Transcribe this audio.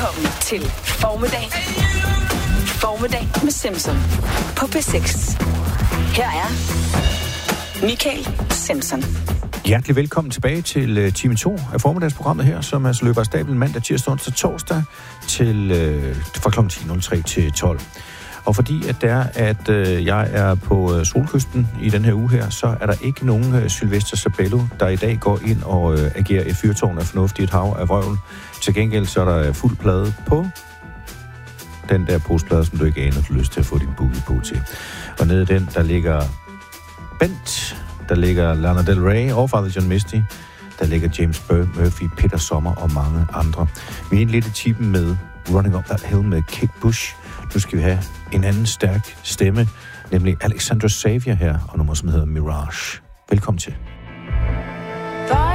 Velkommen til Formiddag. Formiddag med Simpson på P6. Her er Michael Simpson. Hjertelig velkommen tilbage til time 2 af formiddagsprogrammet her, som altså løber af stablen mandag, tirsdag, onsdag, torsdag fra kl. 10.03 til 12. Og fordi at jeg er på solkysten i den her uge her, så er der ikke nogen Sylvester Sabello, der i dag går ind og agerer et fyrtårn af fornuftigt hav af vrøvl. Til gengæld så er der fuld plade på den der postplade, som du ikke aner, du har lyst til at få din boogie på til. Og nede i den, der ligger Bent, der ligger Lana Del Rey og Father John Misty, der ligger James Murphy, Peter Sommer og mange andre. Vi er en lille typen med Running Up That Hill med Kate Bush. Nu skal vi have en anden stærk stemme, nemlig Alexandra Xavier her, og nummer som hedder Mirage. Velkommen til.